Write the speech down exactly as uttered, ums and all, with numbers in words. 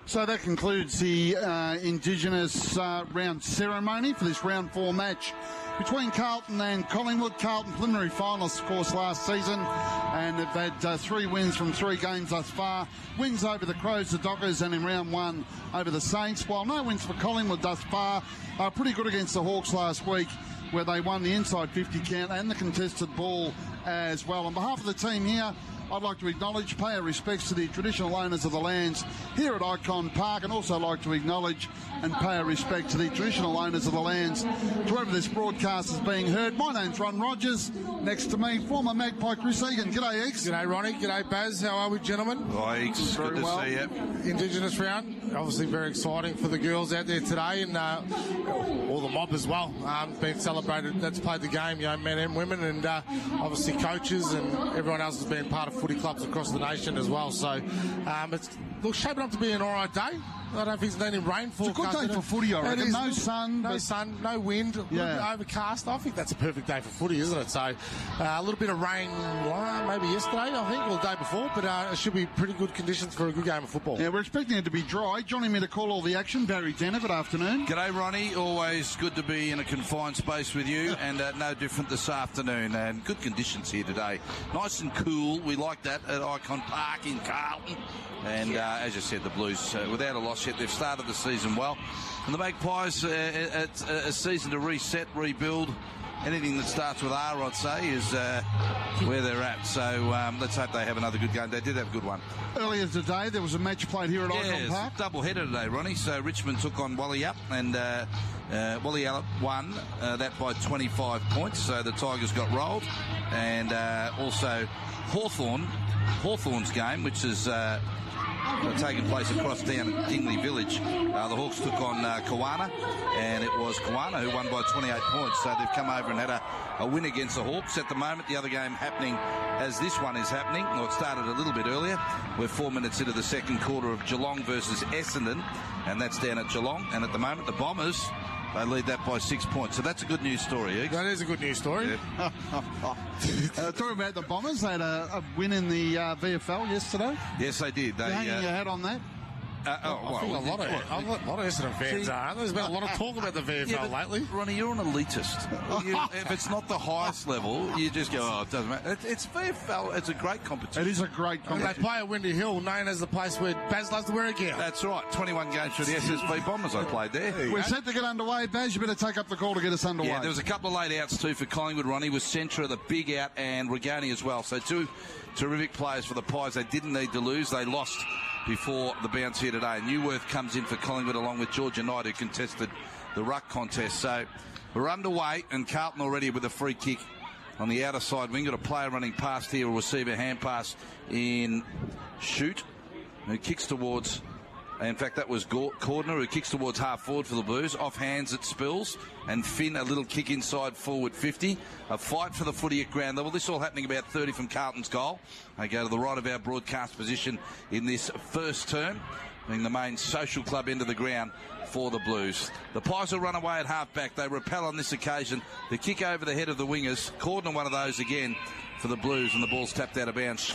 So that concludes the uh, Indigenous uh, round ceremony for this round four match between Carlton and Collingwood. Carlton preliminary finalists, of course, last season, and they've had uh, three wins from three games thus far. Wins over the Crows, the Dockers, and in round one over the Saints. While no wins for Collingwood thus far, are pretty good against the Hawks last week, where they won the inside fifty count and the contested ball as well. On behalf of the team here, I'd like to acknowledge, pay our respects to the traditional owners of the lands here at Icon Park, and also like to acknowledge and pay our respect to the traditional owners of the lands to wherever this broadcast is being heard. My name's Ron Rogers. Next to me, former Magpie Chris Egan. G'day, Egs. G'day, Ronnie. G'day, Baz. How are we, gentlemen? Hi, Egs. Good to well. see you. Indigenous round, obviously very exciting for the girls out there today, and uh, all the mob as well. Um, being celebrated, that's played the game, you know, men and women, and uh, obviously coaches and everyone else has been part of footy clubs across the nation as well. So um, it's looks shaping up to be an all right day. I don't think there's any rainfall. It's a good day for footy, I reckon. No sun. No but... sun, no wind, yeah. overcast. I think that's a perfect day for footy, isn't it? So uh, a little bit of rain, well, maybe yesterday, I think, or the day before, but uh, it should be pretty good conditions for a good game of football. Yeah, we're expecting it to be dry. Joining me to call all the action, Barry Denner. Good afternoon. G'day, Ronnie. Always good to be in a confined space with you, and uh, no different this afternoon. And good conditions here today. Nice and cool. We like that at Icon Park in Carlton. And uh, as you said, the Blues, uh, without a loss yet, they've started the season well. And the Magpies, uh, it's a season to reset, rebuild. Anything that starts with R, I'd say, is uh, where they're at. So um, let's hope they have another good game. They did have a good one. Earlier today, there was a match played here at yeah, Icon Park. Double-header today, Ronnie. So Richmond took on Wally Up, and uh, uh, Wally Up won uh, that by twenty-five points. So the Tigers got rolled. And uh, also Hawthorn, Hawthorn's game, which is... Uh, taking place across down at Dingley Village. Uh, the Hawks took on uh, Kawana, and it was Kawana who won by twenty-eight points. So they've come over and had a, a win against the Hawks. At the moment, the other game happening as this one is happening, or it started a little bit earlier. We're four minutes into the second quarter of Geelong versus Essendon, and that's down at Geelong. And at the moment, the Bombers, they lead that by six points. So that's a good news story, Eggs. That is a good news story. Yeah. uh, talking about the Bombers, they had a, a win in the uh, V F L yesterday. Yes, they did. They, You're hanging uh, your hat on that? Uh, oh, I well, think a lot of what, a lot, lot of Essendon fans See, are. There's been a lot of talk about the V F L yeah, lately. Ronnie, you're an elitist. You, if it's not the highest level, you just go, oh, it doesn't matter. It, it's V F L. It's a great competition. It is a great And competition. they play at Windy Hill, known as the place where Baz loves to wear a gown. That's right. twenty-one games for the S S B Bombers I played there. there We're go. set to get underway. Baz, you better take up the call to get us underway. Yeah, there was a couple of late outs too for Collingwood, Ronnie, with Centra, the big out, and Regani as well. So two terrific players for the Pies. They didn't need to lose. They lost before the bounce here today. Newworth comes in for Collingwood along with Georgia Knight, who contested the ruck contest. So we're underway, and Carlton already with a free kick on the outer side wing. Got a player running past here, will receive a hand pass in Shoot, who kicks towards... In fact, that was Cordner, who kicks towards half forward for the Blues. Off hands it spills. And Finn, a little kick inside forward fifty. A fight for the footy at ground level. This all happening about thirty from Carlton's goal. They go to the right of our broadcast position in this first term, being the main social club end of the ground for the Blues. The Pies will run away at half-back. They repel on this occasion. The kick over the head of the wingers. Cordner, one of those again for the Blues, and the ball's tapped out of bounds.